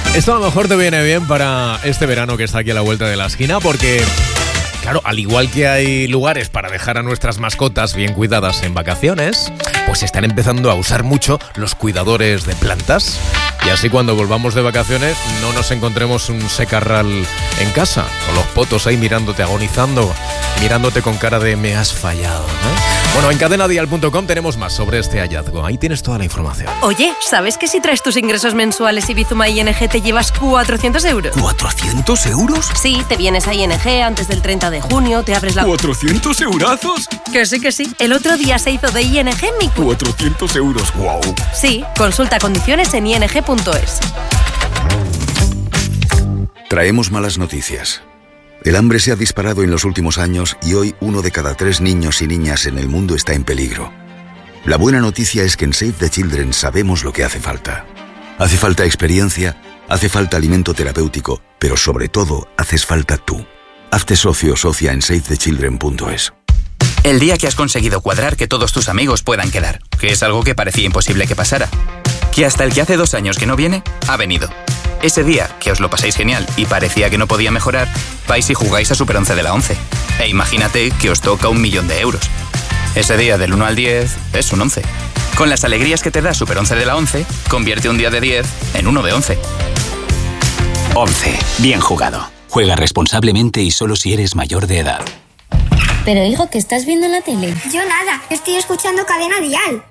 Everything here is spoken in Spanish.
Esto a lo mejor te viene bien para este verano que está aquí a la vuelta de la esquina, porque, claro, al igual que hay lugares para dejar a nuestras mascotas bien cuidadas en vacaciones, pues están empezando a usar mucho los cuidadores de plantas. Y así cuando volvamos de vacaciones no nos encontremos un secarral en casa, con los potos ahí mirándote, agonizando, mirándote con cara de me has fallado, ¿no? Bueno, en cadenadial.com tenemos más sobre este hallazgo. Ahí tienes toda la información. Oye, ¿sabes que si traes tus ingresos mensuales y Bizuma ING te llevas 400 euros? ¿400 euros? Sí, te vienes a ING antes del 30 de junio, te abres la... ¿400 eurazos? Que sí. El otro día se hizo de ING mi... 400 euros, wow. Sí, consulta condiciones en ing.es. Traemos malas noticias. El hambre se ha disparado en los últimos años y hoy 1 de cada 3 niños y niñas en el mundo está en peligro. La buena noticia es que en Save the Children sabemos lo que hace falta. Hace falta experiencia, hace falta alimento terapéutico, pero sobre todo haces falta tú. Hazte socio o socia en savethechildren.es. El día que has conseguido cuadrar que todos tus amigos puedan quedar, que es algo que parecía imposible que pasara. Que hasta el que hace 2 años que no viene, ha venido. Ese día, que os lo pasáis genial y parecía que no podía mejorar, vais y jugáis a Super 11 de la 11. E imagínate que os toca 1.000.000 de euros. Ese día del 1 al 10 es un 11. Con las alegrías que te da Super 11 de la 11, convierte un día de 10 en uno de 11. 11. Bien jugado. Juega responsablemente y solo si eres mayor de edad. Pero hijo, ¿qué estás viendo en la tele? Yo nada, estoy escuchando Cadena Dial.